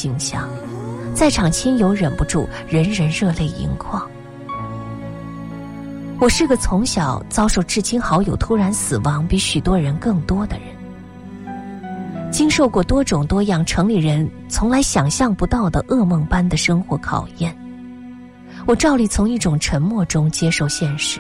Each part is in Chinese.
景象，在场亲友忍不住人人热泪盈眶。我是个从小遭受至亲好友突然死亡比许多人更多的人，经受过多种多样城里人从来想象不到的噩梦般的生活考验。我照例从一种沉默中接受现实。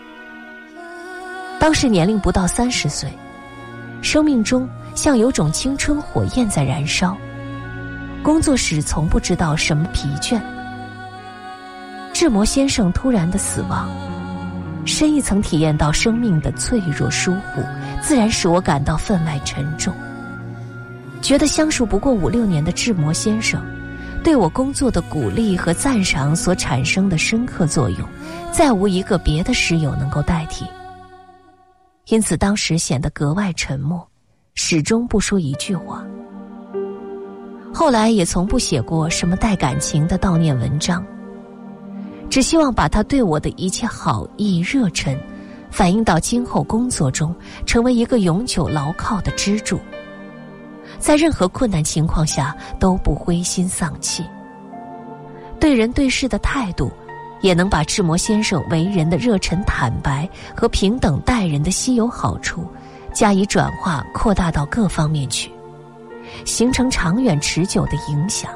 当时年龄不到30岁，生命中像有种青春火焰在燃烧，工作时从不知道什么疲倦。志摩先生突然的死亡，深一层体验到生命的脆弱疏忽，自然使我感到分外沉重，觉得相处不过5-6年的志摩先生对我工作的鼓励和赞赏所产生的深刻作用，再无一个别的师友能够代替。因此当时显得格外沉默，始终不说一句话。后来也从不写过什么带感情的悼念文章，只希望把他对我的一切好意热忱反映到今后工作中，成为一个永久牢靠的支柱，在任何困难情况下都不灰心丧气。对人对事的态度也能把志摩先生为人的热忱坦白和平等待人的稀有好处加以转化扩大到各方面去，形成长远持久的影响。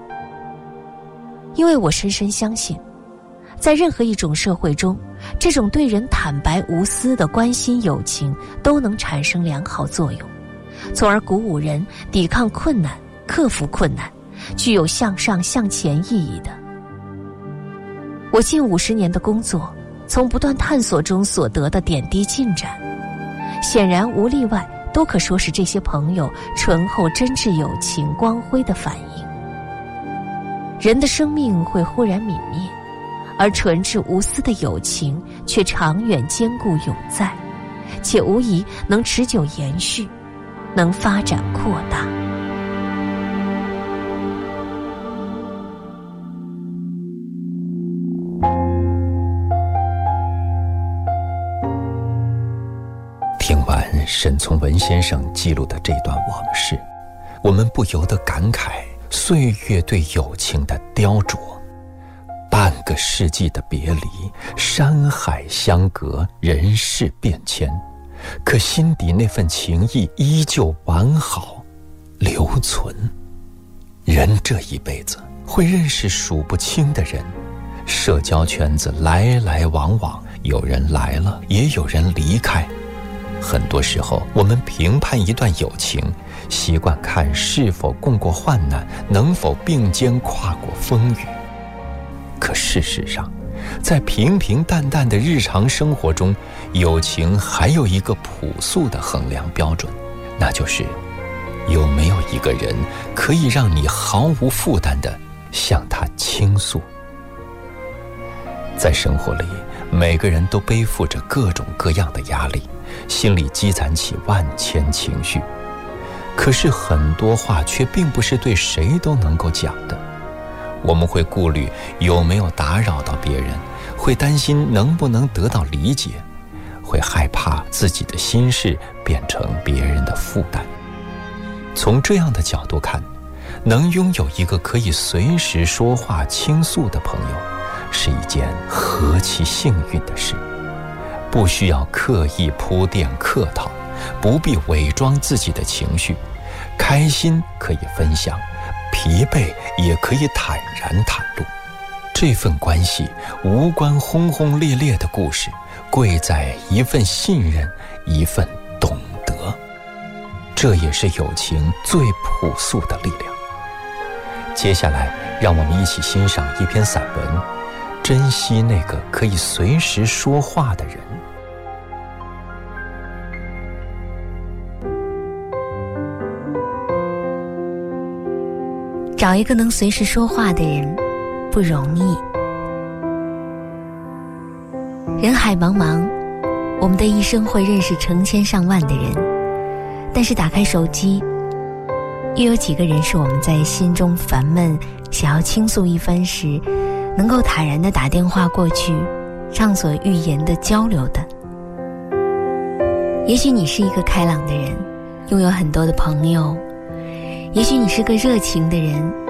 因为我深深相信，在任何一种社会中，这种对人坦白无私的关心友情都能产生良好作用，从而鼓舞人抵抗困难，克服困难，具有向上向前意义的。我近50年的工作，从不断探索中所得的点滴进展，显然无例外都可说是这些朋友醇厚真挚友情光辉的反应。人的生命会忽然泯灭，而纯挚无私的友情却长远坚固永在，且无疑能持久延续，能发展扩大。 听完沈从文先生记录的这段往事，我们不由得感慨岁月对友情的雕琢。半个世纪的别离，山海相隔，人事变迁，可心底那份情谊依旧完好留存。人这一辈子会认识数不清的人，社交圈子来来往往，有人来了，也有人离开。很多时候我们评判一段友情，习惯看是否共过患难，能否并肩跨过风雨。可事实上，在平平淡淡的日常生活中，友情还有一个朴素的衡量标准，那就是有没有一个人可以让你毫无负担地向他倾诉。在生活里，每个人都背负着各种各样的压力，心里积攒起万千情绪，可是很多话却并不是对谁都能够讲的。我们会顾虑有没有打扰到别人，会担心能不能得到理解，会害怕自己的心事变成别人的负担。从这样的角度看，能拥有一个可以随时说话倾诉的朋友，是一件何其幸运的事。不需要刻意铺垫客套，不必伪装自己的情绪，开心可以分享，疲惫也可以坦然袒露。这份关系无关轰轰烈烈的故事，贵在一份信任，一份懂得。这也是友情最朴素的力量。接下来让我们一起欣赏一篇散文，珍惜那个可以随时说话的人。 找一个能随时说话的人不容易。人海茫茫，我们的一生会认识成千上万的人，但是打开手机，又有几个人是我们在心中烦闷想要倾诉一番时能够坦然地打电话过去畅所欲言地交流的。也许你是一个开朗的人，拥有很多的朋友，也许你是个热情的人，